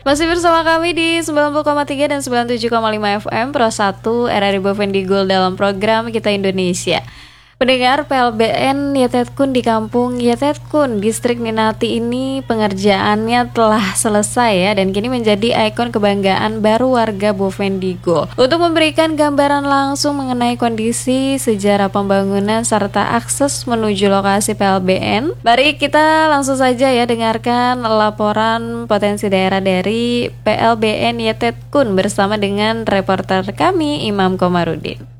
Masih bersama kami di 90,3 dan 97,5 FM Pro 1 RRI Bovendigul dalam program Kita Indonesia. Pendengar, PLBN Yatetkun di kampung Yatetkun, distrik Ninati ini pengerjaannya telah selesai ya, dan kini menjadi ikon kebanggaan baru warga Bovendigul. Untuk memberikan gambaran langsung mengenai kondisi, sejarah pembangunan serta akses menuju lokasi PLBN, mari kita langsung saja ya dengarkan laporan potensi daerah dari PLBN Yatetkun bersama dengan reporter kami Imam Komarudin.